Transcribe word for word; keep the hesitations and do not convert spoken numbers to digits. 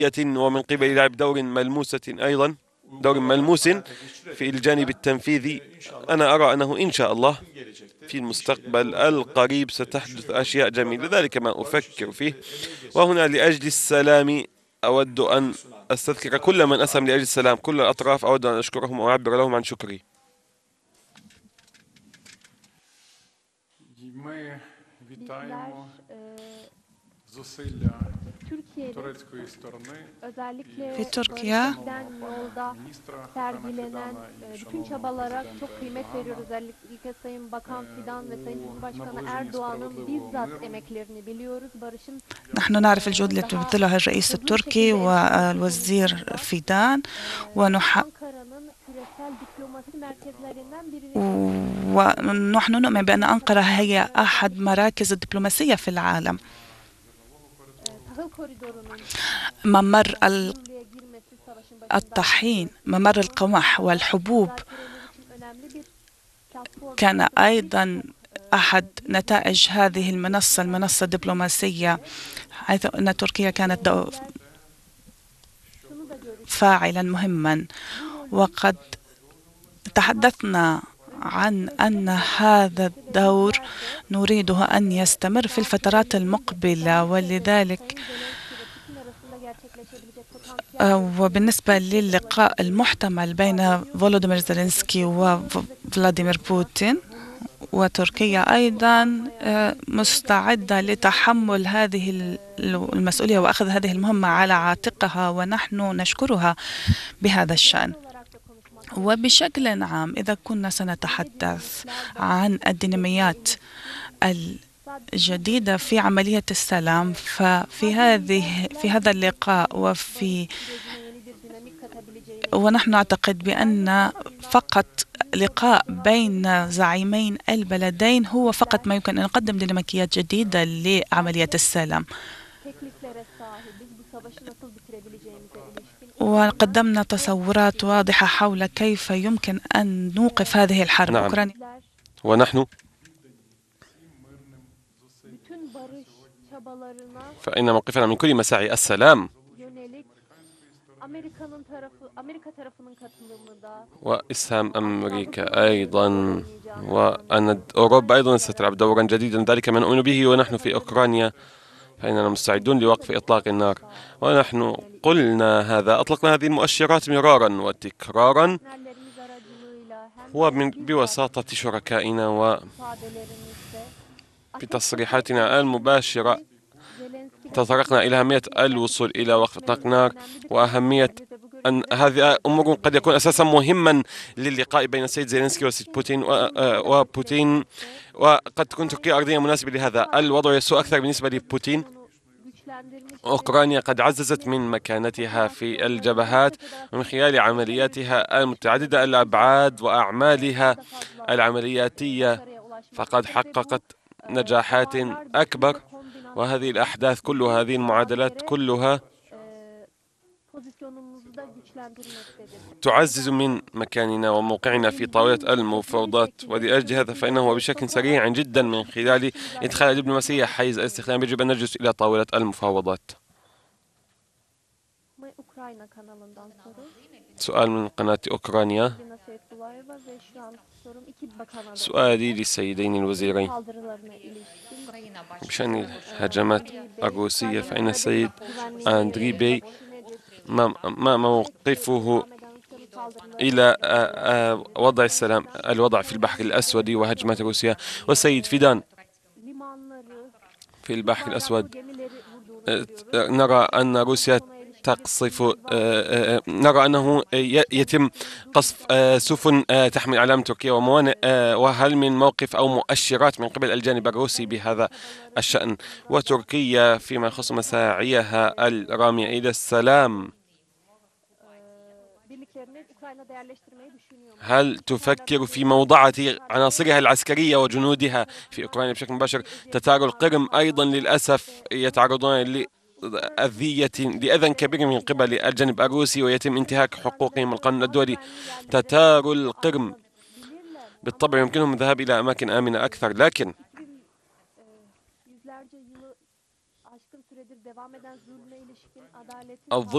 ومن قبل لعب دور ملموسة أيضا، دور ملموس في الجانب التنفيذي. أنا أرى أنه إن شاء الله في المستقبل القريب ستحدث أشياء جميلة، ذلك ما أفكر فيه. وهنا لأجل السلام أود أن أستذكر كل من أسهم لأجل السلام، كل الأطراف أود أن أشكرهم وأعبر لهم عن شكري. في تركيا نحن نعرف الجهود التي تبذلها الرئيس التركي والوزير فيدان، ونح... ونحن نؤمن بأن أنقرة هي أحد مراكز الدبلوماسية في العالم. ممر الطحين، ممر القمح والحبوب كان أيضا أحد نتائج هذه المنصة المنصة الدبلوماسية، حيث أن تركيا كانت فاعلا مهما. وقد تحدثنا عن أن هذا الدور نريده أن يستمر في الفترات المقبلة، ولذلك وبالنسبة للقاء المحتمل بين فولوديمير زيلينسكي وفلاديمير بوتين، وتركيا أيضا مستعدة لتحمل هذه المسؤولية وأخذ هذه المهمة على عاتقها، ونحن نشكرها بهذا الشأن. وبشكل عام إذا كنا سنتحدث عن الديناميات الجديدة في عملية السلام، ففي هذه في هذا اللقاء وفي ونحن نعتقد بأن فقط لقاء بين زعيمين البلدين هو فقط ما يمكن أن يقدم ديناميكيات جديدة لعملية السلام. وقدمنا تصورات واضحة حول كيف يمكن أن نوقف هذه الحرب. نعم. أوكرانيا ونحن فإن موقفنا من كل مساعي السلام وإسهام أمريكا أيضا، وأن أوروبا أيضا ستلعب دورا جديدا، ذلك ما نؤمن به. ونحن في أوكرانيا فإننا مستعدون لوقف إطلاق النار، ونحن قلنا هذا، أطلقنا هذه المؤشرات مرارا وتكرارا، وبوساطة شركائنا وبتصريحاتنا المباشرة تطرقنا إلى أهمية الوصول إلى وقف إطلاق النار، وأهمية أن هذه أمور قد يكون أساسا مهما للقاء بين السيد زيلينسكي والسيد بوتين وبوتين، وقد تكون تركيا أرضية مناسبة لهذا. الوضع يسوء أكثر بالنسبة لبوتين. أوكرانيا قد عززت من مكانتها في الجبهات من خلال عملياتها المتعددة الأبعاد وأعمالها العملياتية، فقد حققت نجاحات أكبر. وهذه الأحداث كلها، هذه المعادلات كلها تعزز من مكاننا وموقعنا في طاولة المفاوضات. ولأجل هذا فإنه بشكل سريع جدا من خلال إدخال الدبلوماسية حيز الاستخدام يجب أن نجلس إلى طاولة المفاوضات. سؤال من قناة أوكرانيا. سؤالي للسيدين الوزيرين بشأن الهجمات الروسية، فإن السيد أندري بي ما موقفه إلى وضع السلام الوضع في البحر الأسود وهجمات روسيا؟ والسيد فيدان في البحر الأسود نرى أن روسيا تقصف، نرى أنه يتم قصف سفن تحمل علامة تركيا وموانئ، وهل من موقف أو مؤشرات من قبل الجانب الروسي بهذا الشأن؟ وتركيا فيما يخص مساعيها الرامية إلى السلام، هل تفكر في موضعة عناصرها العسكرية وجنودها في أوكرانيا بشكل مباشر؟ تتار القرم أيضا للأسف يتعرضون لأذية لأذى كبير من قبل الجانب الروسي ويتم انتهاك حقوقهم القانون الدولي. تتار القرم بالطبع يمكنهم الذهاب إلى أماكن آمنة أكثر، لكن الظلم